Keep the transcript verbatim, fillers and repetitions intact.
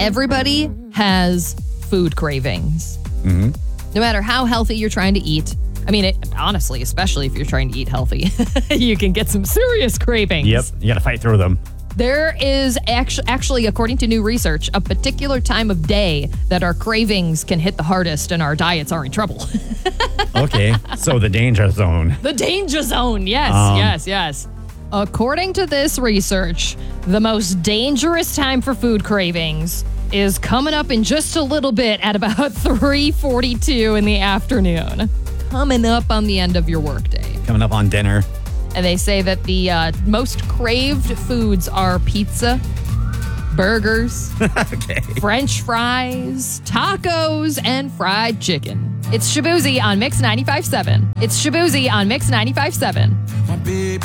Everybody has food cravings. Mm-hmm. No matter how healthy you're trying to eat. I mean, it, honestly, especially if you're trying to eat healthy, you can get some serious cravings. Yep, you got to fight through them. There is actually, actually, according to new research, a particular time of day that our cravings can hit the hardest and our diets are in trouble. Okay, so the danger zone. The danger zone, yes, Um, yes, yes. According to this research, the most dangerous time for food cravings is coming up in just a little bit at about three forty-two in the afternoon. Coming up on the end of your workday. Coming up on dinner. And they say that the uh, most craved foods are pizza, burgers, Okay. French fries, tacos, and fried chicken. It's Shaboozey on Mix ninety-five point seven. It's Shaboozey on Mix ninety-five point seven.